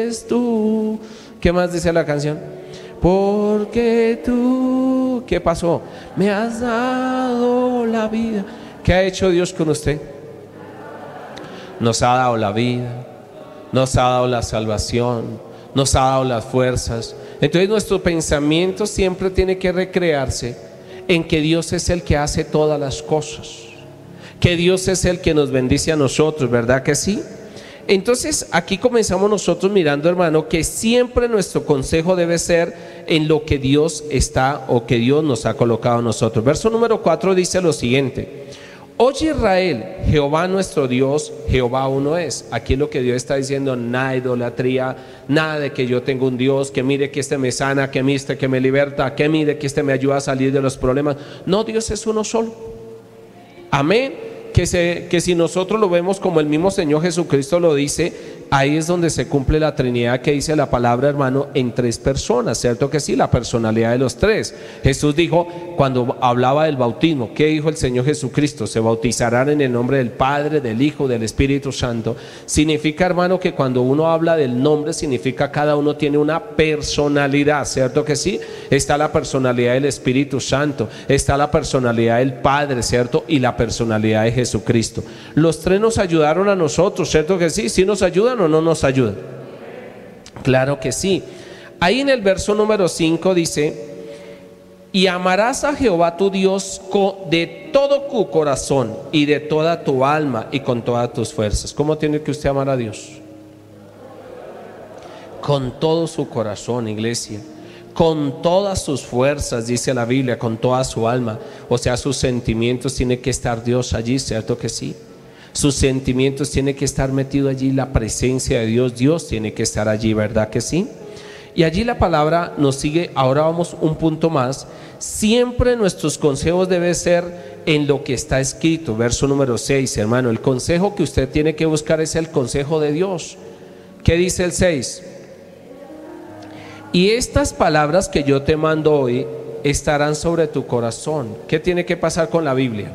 eres tú. ¿Qué más dice la canción? Porque tú, ¿qué pasó? Me has dado la vida. ¿Qué ha hecho Dios con usted? Nos ha dado la vida, nos ha dado la salvación, nos ha dado las fuerzas. Entonces nuestro pensamiento siempre tiene que recrearse en que Dios es el que hace todas las cosas, que Dios es el que nos bendice a nosotros, ¿verdad que sí? Entonces aquí comenzamos nosotros mirando, hermano, que siempre nuestro consejo debe ser en lo que Dios está o que Dios nos ha colocado a nosotros. Verso número 4 dice lo siguiente: Oye Israel, Jehová nuestro Dios, Jehová uno es. Aquí lo que Dios está diciendo: nada de idolatría, nada de que yo tengo un Dios, que mire que este me sana, que mire que me liberta, que mire que este me ayuda a salir de los problemas. No, Dios es uno solo. Amén. Que si nosotros lo vemos como el mismo Señor Jesucristo lo dice, ahí es donde se cumple la Trinidad que dice la palabra, hermano, en tres personas, ¿cierto que sí? La personalidad de los tres. Jesús dijo, cuando hablaba del bautismo, ¿qué dijo el Señor Jesucristo? Se bautizarán en el nombre del Padre, del Hijo, del Espíritu Santo. Significa, hermano, que cuando uno habla del nombre, significa cada uno tiene una personalidad, ¿cierto que sí? Está la personalidad del Espíritu Santo, está la personalidad del Padre, ¿cierto? Y la personalidad de Jesucristo. Los tres nos ayudaron a nosotros, ¿cierto que sí? ¿Sí nos ayudan o no nos ayudan? Claro que sí. Ahí en el verso número 5 dice: y amarás a Jehová tu Dios de todo tu corazón y de toda tu alma y con todas tus fuerzas. ¿Cómo tiene que usted amar a Dios? Con todo su corazón, iglesia, con todas sus fuerzas, dice la Biblia, con toda su alma. O sea, sus sentimientos, tiene que estar Dios allí, ¿cierto que sí? Sus sentimientos, tiene que estar metido allí la presencia de Dios. Dios tiene que estar allí, ¿verdad que sí? Y allí la palabra nos sigue. Ahora vamos un punto más. Siempre nuestros consejos deben ser en lo que está escrito. Verso número 6, hermano. El consejo que usted tiene que buscar es el consejo de Dios. ¿Qué dice el 6? Y estas palabras que yo te mando hoy estarán sobre tu corazón. ¿Qué tiene que pasar con la Biblia?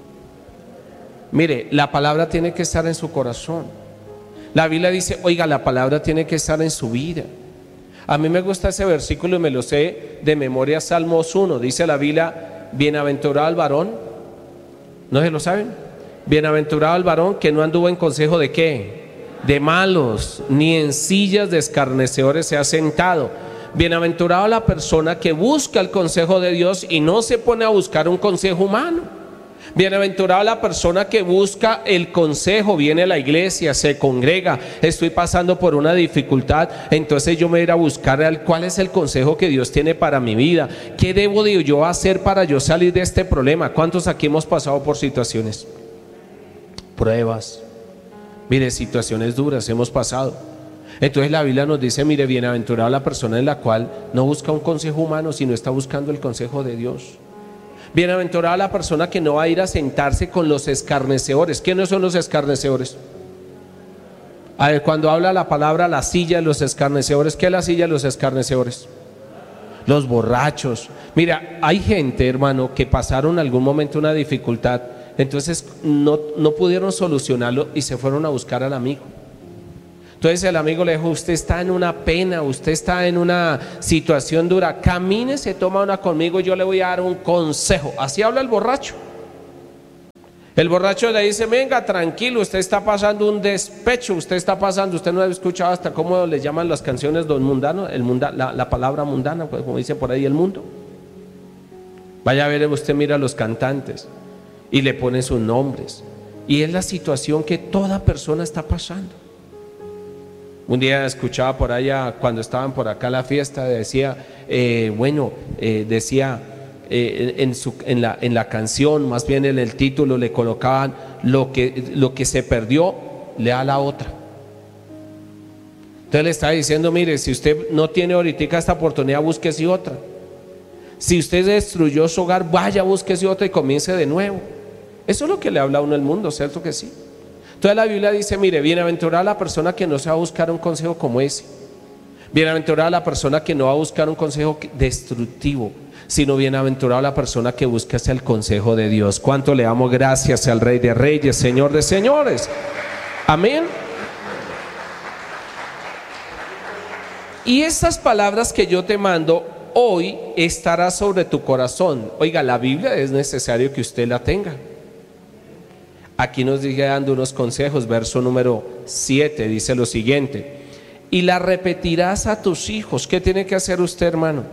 Mire, la palabra tiene que estar en su corazón. La Biblia dice, oiga, la palabra tiene que estar en su vida. A mí me gusta ese versículo y me lo sé de memoria. Salmos 1, dice la Biblia: bienaventurado el varón, ¿no se lo saben? Bienaventurado el varón que no anduvo en consejo de ¿qué? De malos, ni en sillas de escarnecedores se ha sentado. Bienaventurado la persona que busca el consejo de Dios y no se pone a buscar un consejo humano. Bienaventurada la persona que busca el consejo, viene a la iglesia, se congrega, estoy pasando por una dificultad, entonces yo me voy a ir a buscar cuál es el consejo que Dios tiene para mi vida, qué debo de yo hacer para yo salir de este problema. ¿Cuántos aquí hemos pasado por situaciones, pruebas? Mire, situaciones duras hemos pasado. Entonces la Biblia nos dice, mire, bienaventurada la persona en la cual no busca un consejo humano, sino está buscando el consejo de Dios. Bienaventurada la persona que no va a ir a sentarse con los escarnecedores. ¿Quiénes son los escarnecedores? A ver, cuando habla la palabra la silla de los escarnecedores, ¿qué es la silla de los escarnecedores? Los borrachos. Mira, hay gente, hermano, que pasaron en algún momento una dificultad, entonces no pudieron solucionarlo y se fueron a buscar al amigo. Entonces el amigo le dijo, usted está en una pena, usted está en una situación dura, camine, se toma una conmigo y yo le voy a dar un consejo. Así habla el borracho. El borracho le dice, venga, tranquilo, usted está pasando un despecho, usted no ha escuchado hasta cómo le llaman las canciones los mundanos, la palabra mundana, pues, como dicen por ahí, el mundo. Vaya a ver, usted mira a los cantantes y le pone sus nombres, y es la situación que toda persona está pasando. Un día escuchaba por allá, cuando estaban por acá la fiesta, decía, en la canción, más bien en el título le colocaban, lo que se perdió, le da la otra. Entonces le estaba diciendo, mire, si usted no tiene ahorita esta oportunidad, búsquese otra. Si usted destruyó su hogar, vaya, búsquese otra y comience de nuevo. Eso es lo que le habla a uno el mundo, ¿cierto que sí? Entonces la Biblia dice, mire, bienaventurada la persona que no se va a buscar un consejo como ese. Bienaventurada la persona que no va a buscar un consejo destructivo, sino bienaventurada la persona que busca el consejo de Dios. ¿Cuánto le damos gracias al Rey de Reyes, Señor de Señores? Amén. Y estas palabras que yo te mando hoy estará sobre tu corazón. Oiga, la Biblia es necesario que usted la tenga. Aquí nos sigue dando unos consejos. Verso número 7 dice lo siguiente: y la repetirás a tus hijos. ¿Qué tiene que hacer usted, hermano?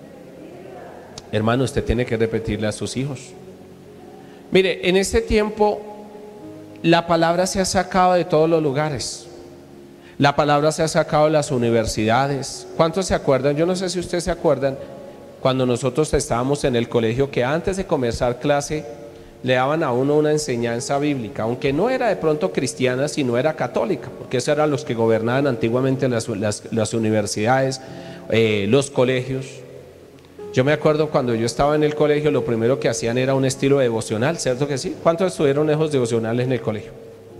Hermano, usted tiene que repetirle a sus hijos. Mire, en este tiempo la palabra se ha sacado de todos los lugares. La palabra se ha sacado de las universidades. ¿Cuántos se acuerdan? Yo no sé si ustedes se acuerdan cuando nosotros estábamos en el colegio, que antes de comenzar clase le daban a uno una enseñanza bíblica, aunque no era de pronto cristiana, sino era católica, porque esos eran los que gobernaban antiguamente las universidades, los colegios. Yo me acuerdo cuando yo estaba en el colegio, lo primero que hacían era un estilo devocional, ¿cierto que sí? ¿Cuántos estuvieron esos devocionales en el colegio?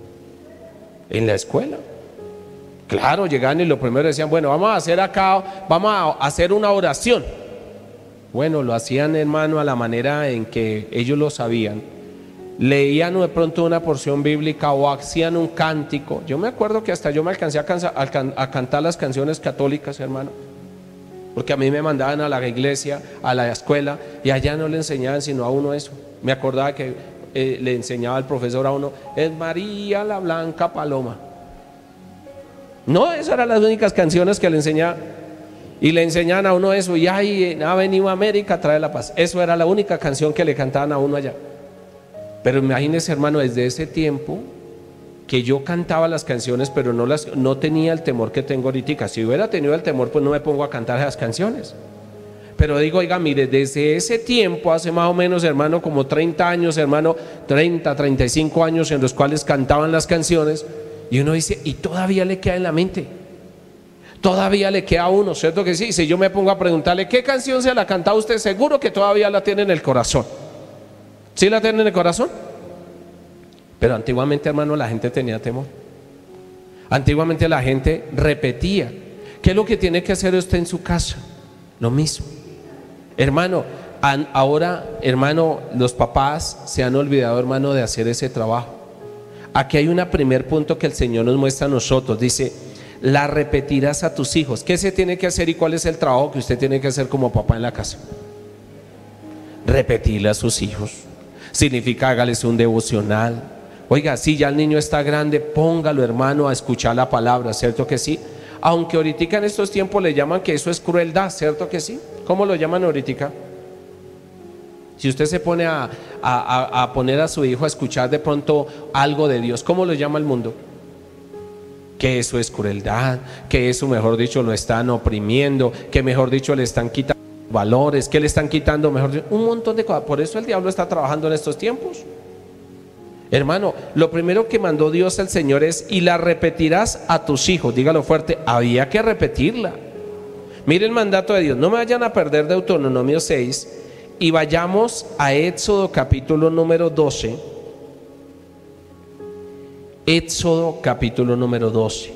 En la escuela. Claro, llegaban y lo primero decían, bueno, vamos a hacer una oración. Bueno, lo hacían, hermano, a la manera en que ellos lo sabían. Leían de pronto una porción bíblica o hacían un cántico. Yo me acuerdo que hasta yo me alcancé a cantar las canciones católicas, hermano, porque a mí me mandaban a la iglesia, a la escuela, y allá no le enseñaban sino a uno eso. Me acordaba que le enseñaba el profesor a uno, es María la Blanca Paloma. No, esas eran las únicas canciones que le enseñaba. Y le enseñaban a uno eso, y ay, ha venido a América, trae la paz. Eso era la única canción que le cantaban a uno allá. Pero imagínese, hermano, desde ese tiempo que yo cantaba las canciones, pero no tenía el temor que tengo ahorita. Si hubiera tenido el temor, pues no me pongo a cantar esas canciones. Pero digo, oiga, mire, desde ese tiempo, hace más o menos, hermano, como 30 años, hermano, 30, 35 años en los cuales cantaban las canciones, y uno dice, y todavía le queda en la mente. Todavía le queda a uno, ¿cierto que sí? Si yo me pongo a preguntarle, ¿qué canción se la cantaba usted? Seguro que todavía la tiene en el corazón. ¿Sí la tiene en el corazón? Pero antiguamente, hermano, la gente tenía temor. Antiguamente la gente repetía. ¿Qué es lo que tiene que hacer usted en su casa? Lo mismo. Hermano, ahora, hermano, los papás se han olvidado, hermano, de hacer ese trabajo. Aquí hay un primer punto que el Señor nos muestra a nosotros. Dice, la repetirás a tus hijos. ¿Qué se tiene que hacer y cuál es el trabajo que usted tiene que hacer como papá en la casa? Repetirle a sus hijos. Significa hágales un devocional. Oiga, si ya el niño está grande, póngalo, hermano, a escuchar la palabra, ¿cierto que sí? Aunque ahorita en estos tiempos le llaman que eso es crueldad, ¿cierto que sí? ¿Cómo lo llaman ahorita? Si usted se pone a poner a su hijo a escuchar de pronto algo de Dios, ¿cómo lo llama el mundo? Que eso es crueldad, que eso, mejor dicho, lo están oprimiendo, que mejor dicho le están quitando valores, que le están quitando, mejor dicho, un montón de cosas. Por eso el diablo está trabajando en estos tiempos. Hermano, lo primero que mandó Dios al Señor es, y la repetirás a tus hijos. Dígalo fuerte, había que repetirla. Mire el mandato de Dios, no me vayan a perder Deuteronomio 6 y vayamos a Éxodo capítulo número 12. Éxodo capítulo número 12.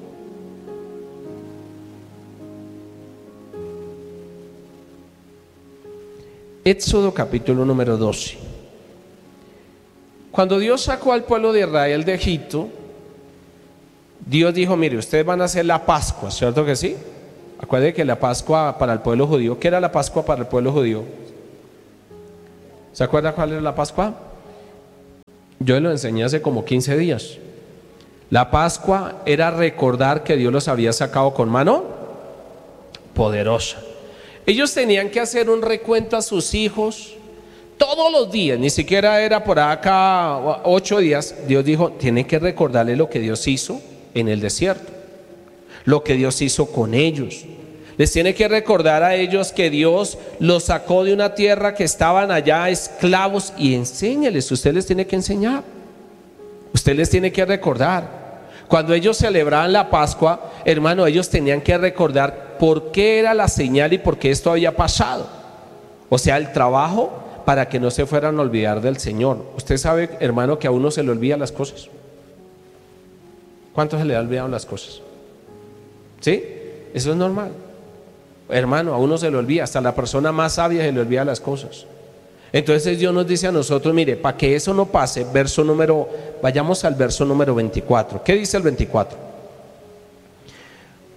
Éxodo capítulo número 12. Cuando Dios sacó al pueblo de Israel de Egipto, Dios dijo, mire, ustedes van a hacer la Pascua, ¿cierto que sí? Acuérdense que la Pascua para el pueblo judío, ¿qué era la Pascua para el pueblo judío? ¿Se acuerda cuál era la Pascua? Yo lo enseñé hace como 15 días. La Pascua era recordar que Dios los había sacado con mano poderosa. Ellos tenían que hacer un recuento a sus hijos todos los días, ni siquiera era por acá 8 días. Dios dijo, tienen que recordarle lo que Dios hizo en el desierto, lo que Dios hizo con ellos. Les tiene que recordar a ellos que Dios los sacó de una tierra que estaban allá esclavos, y enséñales, usted les tiene que enseñar, usted les tiene que recordar. Cuando ellos celebraban la Pascua, hermano, ellos tenían que recordar por qué era la señal y por qué esto había pasado. O sea, el trabajo para que no se fueran a olvidar del Señor. Usted sabe, hermano, que a uno se le olvidan las cosas. ¿Cuántos se le han olvidado las cosas? ¿Sí? Eso es normal. Hermano, a uno se le olvida, hasta la persona más sabia se le olvida las cosas. Entonces Dios nos dice a nosotros, mire, para que eso no pase, vayamos al verso número 24. ¿Qué dice el 24?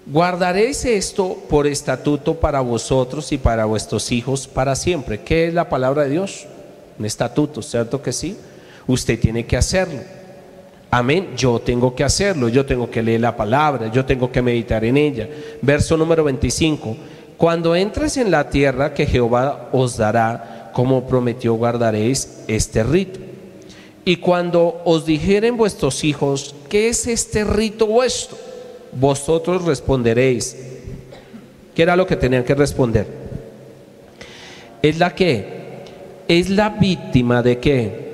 Guardaréis esto por estatuto para vosotros y para vuestros hijos para siempre. ¿Qué es la palabra de Dios? Un estatuto, ¿cierto que sí? Usted tiene que hacerlo. Amén, yo tengo que hacerlo, yo tengo que leer la palabra, yo tengo que meditar en ella. Verso número 25. Cuando entres en la tierra que Jehová os dará, como prometió, guardaréis este rito. Y cuando os dijeren vuestros hijos, ¿qué es este rito vuestro? Vosotros responderéis. ¿Qué era lo que tenían que responder? ¿Es la qué? Es la víctima de qué?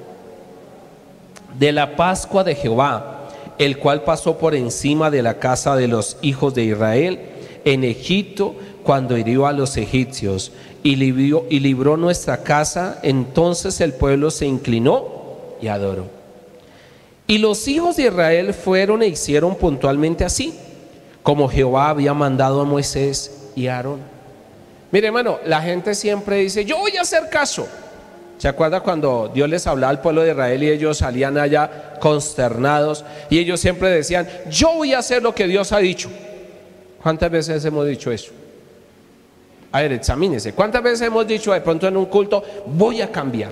De la Pascua de Jehová, el cual pasó por encima de la casa de los hijos de Israel en Egipto, cuando hirió a los egipcios y libró nuestra casa. Entonces el pueblo se inclinó y adoró. Y los hijos de Israel fueron e hicieron puntualmente así, como Jehová había mandado a Moisés y a Aarón. Mire, hermano, la gente siempre dice: yo voy a hacer caso. ¿Se acuerda cuando Dios les hablaba al pueblo de Israel y ellos salían allá consternados? Y ellos siempre decían: yo voy a hacer lo que Dios ha dicho. ¿Cuántas veces hemos dicho eso? A ver, examínese. ¿Cuántas veces hemos dicho de pronto en un culto: voy a cambiar,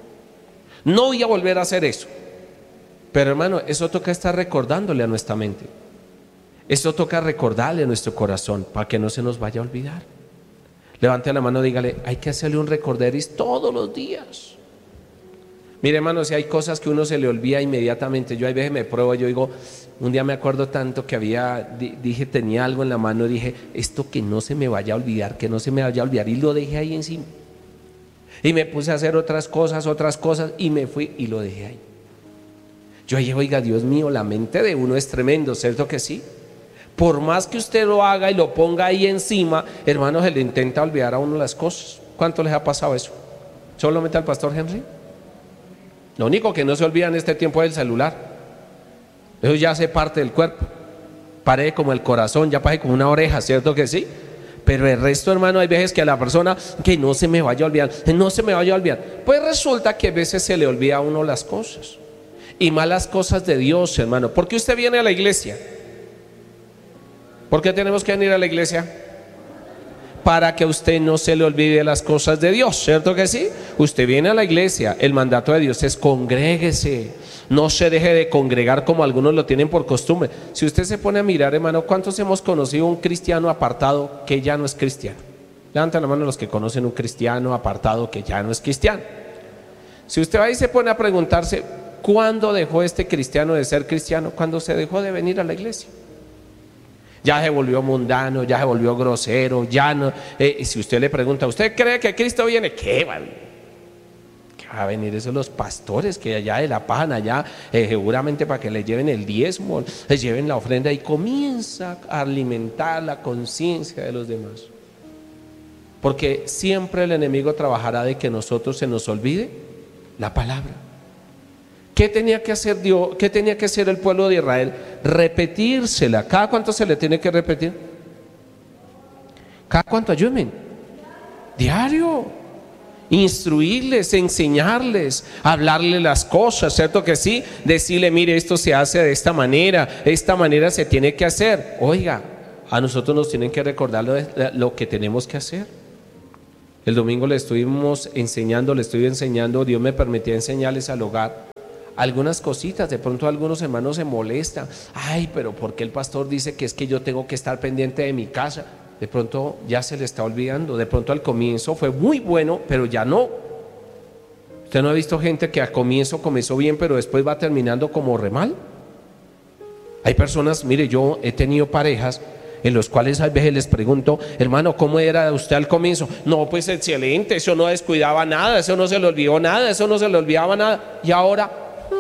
no voy a volver a hacer eso? Pero hermano, eso toca estar recordándole a nuestra mente. Eso toca recordarle a nuestro corazón para que no se nos vaya a olvidar. Levante la mano, dígale: hay que hacerle un recorderis todos los días. Mire, hermano, si hay cosas que uno se le olvida inmediatamente. Yo hay veces me pruebo, yo digo, un día me acuerdo tanto que dije, tenía algo en la mano, dije, esto que no se me vaya a olvidar, que no se me vaya a olvidar, y lo dejé ahí encima. Y me puse a hacer otras cosas, y me fui y lo dejé ahí. Yo dije, oiga, Dios mío, la mente de uno es tremendo, ¿cierto que sí? Por más que usted lo haga y lo ponga ahí encima, hermano, se le intenta olvidar a uno las cosas. ¿Cuánto les ha pasado eso? ¿Solamente al pastor Henry? Lo único que no se olvida en este tiempo es el celular. Eso ya hace parte del cuerpo. Parece como el corazón, ya parece como una oreja, ¿cierto que sí? Pero el resto, hermano, hay veces que a la persona, que no se me vaya a olvidar, no se me vaya a olvidar. Pues resulta que a veces se le olvida a uno las cosas. Y más las cosas de Dios, hermano. ¿Por qué usted viene a la iglesia? ¿Por qué tenemos que venir a la iglesia? Para que a usted no se le olvide las cosas de Dios, ¿cierto que sí? Usted viene a la iglesia, el mandato de Dios es: congréguese, no se deje de congregar como algunos lo tienen por costumbre. Si usted se pone a mirar, hermano, ¿cuántos hemos conocido un cristiano apartado que ya no es cristiano? Levanten la mano los que conocen un cristiano apartado que ya no es cristiano. Si usted va y se pone a preguntarse, ¿cuándo dejó este cristiano de ser cristiano? Cuando se dejó de venir a la iglesia. Ya se volvió mundano, ya se volvió grosero, ya no. Si usted le pregunta, ¿usted cree que Cristo viene? ¿Qué va a venir? Esos los pastores que allá de la pajan allá, seguramente para que le lleven el diezmo, les lleven la ofrenda, y comienza a alimentar la conciencia de los demás. Porque siempre el enemigo trabajará de que nosotros se nos olvide la palabra. ¿Qué tenía que hacer Dios? ¿Qué tenía que hacer el pueblo de Israel? Repetírsela. ¿Cada cuánto se le tiene que repetir? ¿Cada cuánto? Ayúdenme. Diario. Instruirles, enseñarles, hablarles las cosas, ¿cierto que sí? Decirle: mire, esto se hace de esta manera se tiene que hacer. Oiga, a nosotros nos tienen que recordar lo que tenemos que hacer. El domingo le estuve enseñando, Dios me permitía enseñarles al hogar algunas cositas. De pronto algunos hermanos se molestan: ay, pero ¿por qué el pastor dice que es que yo tengo que estar pendiente de mi casa? De pronto ya se le está olvidando. De pronto al comienzo fue muy bueno, pero ya no. ¿Usted no ha visto gente que al comienzo comenzó bien, pero después va terminando como re mal? Hay personas, mire, yo he tenido parejas en los cuales a veces les pregunto: hermano, ¿cómo era usted al comienzo? No, pues excelente, eso no descuidaba nada, eso no se le olvidó nada, eso no se le olvidaba nada. Y ahora...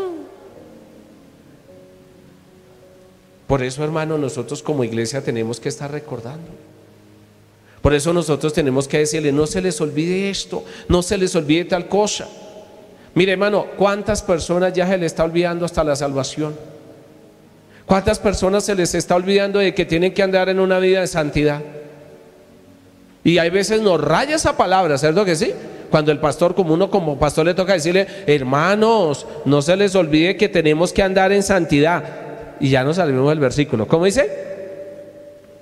Por eso, hermano, nosotros como iglesia tenemos que estar recordando. Por eso nosotros tenemos que decirle: no se les olvide esto, no se les olvide tal cosa. Mire, hermano, ¿cuántas personas ya se les está olvidando hasta la salvación? ¿Cuántas personas se les está olvidando de que tienen que andar en una vida de santidad? Y hay veces nos raya esa palabra, ¿cierto que sí? Cuando el pastor, como uno como pastor, le toca decirle: hermanos, no se les olvide que tenemos que andar en santidad. Y ya nos salimos del versículo. ¿Cómo dice?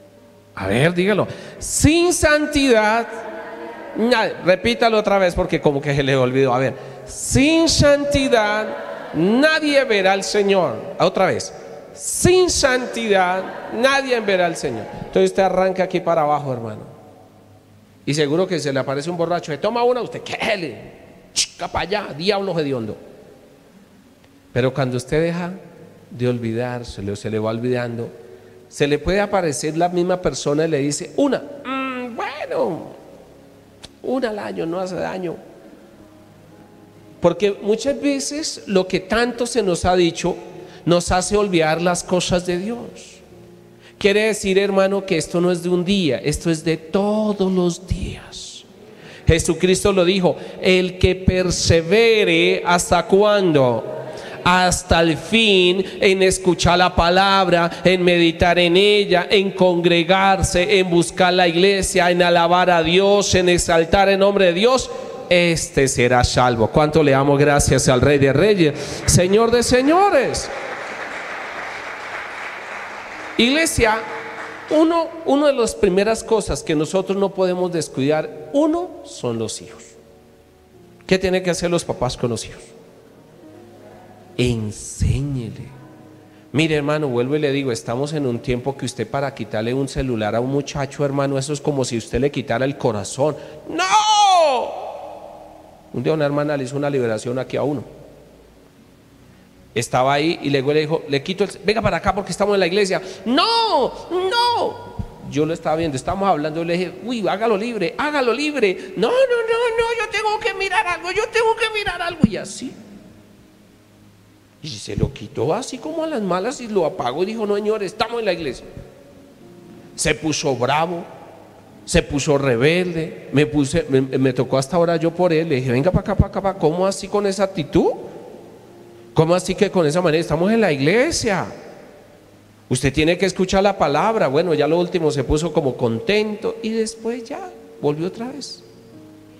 A ver, dígalo. Sin santidad, repítalo otra vez porque como que se le olvidó. A ver, sin santidad nadie verá al Señor. Otra vez. Sin santidad nadie verá al Señor. Entonces usted arranca aquí para abajo, hermano. Y seguro que se le aparece un borracho. Se toma una, usted, ¿qué le? Chica para allá, diablo hediondo. Pero cuando usted deja de olvidárselo, se le va olvidando, se le puede aparecer la misma persona y le dice, bueno, una al año no hace daño. Porque muchas veces lo que tanto se nos ha dicho nos hace olvidar las cosas de Dios. Quiere decir, hermano, que esto no es de un día, esto es de todos los días. Jesucristo lo dijo, el que persevere hasta cuándo, hasta el fin, en escuchar la palabra, en meditar en ella, en congregarse, en buscar la iglesia, en alabar a Dios, en exaltar el nombre de Dios, este será salvo. ¿Cuánto le damos gracias al Rey de Reyes, Señor de señores? Iglesia, una de las primeras cosas que nosotros no podemos descuidar, son los hijos. ¿Qué tienen que hacer los papás con los hijos? Enséñele. Mire, hermano, vuelvo y le digo, estamos en un tiempo que usted, para quitarle un celular a un muchacho, hermano, eso es como si usted le quitara el corazón. ¡No! Un día una hermana le hizo una liberación aquí a uno. Estaba ahí y luego le dijo, le quito venga para acá porque estamos en la iglesia. No. Yo lo estaba viendo, estábamos hablando y le dije, uy, hágalo libre. No, yo tengo que mirar algo, y así. Y se lo quitó así como a las malas y lo apagó y dijo, no, señor, estamos en la iglesia. Se puso bravo, se puso rebelde, me tocó hasta ahora yo por él. Le dije, venga para acá, ¿cómo así con esa actitud? ¿Cómo así que con esa manera? Estamos en la iglesia, usted tiene que escuchar la palabra. Bueno, ya lo último se puso como contento y después ya volvió otra vez.